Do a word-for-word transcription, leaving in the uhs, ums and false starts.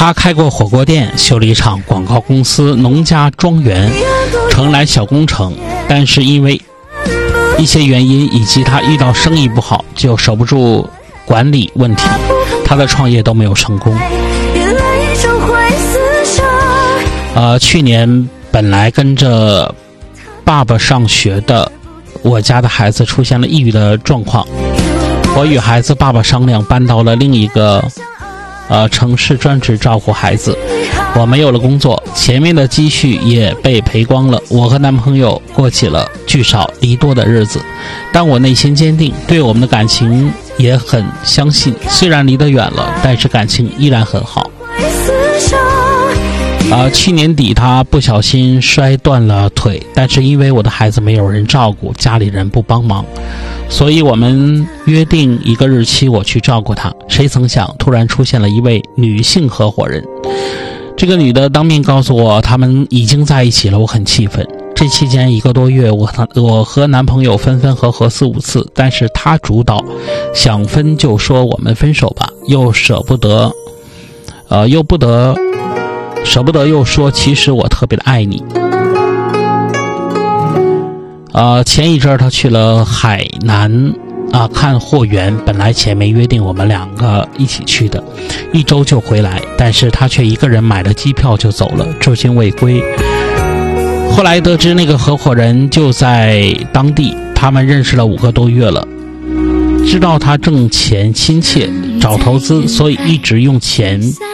他开过火锅店，修理厂、广告公司、农家庄园，承揽小工程，但是因为一些原因以及他遇到生意不好，就守不住管理问题，他的创业都没有成功。呃，去年本来跟着爸爸上学的我家的孩子出现了抑郁的状况，我与孩子爸爸商量，搬到了另一个呃城市专职照顾孩子。我没有了工作，前面的积蓄也被赔光了，我和男朋友过起了聚少离多的日子。但我内心坚定，对我们的感情也很相信，虽然离得远了，但是感情依然很好。呃，去年底他不小心摔断了腿，但是因为我的孩子没有人照顾，家里人不帮忙，所以我们约定一个日期我去照顾他。谁曾想突然出现了一位女性合伙人，这个女的当面告诉我他们已经在一起了，我很气愤。这期间一个多月，我和我和男朋友分分合合四五次，但是他主导，想分就说我们分手吧，又舍不得呃，又不得舍不得又说其实我特别的爱你。呃，前一阵儿他去了海南啊看货源，本来前面约定我们两个一起去的，一周就回来，但是他却一个人买了机票就走了，至今未归。后来得知那个合伙人就在当地，他们认识了五个多月了，知道他挣钱亲切，找投资，所以一直用钱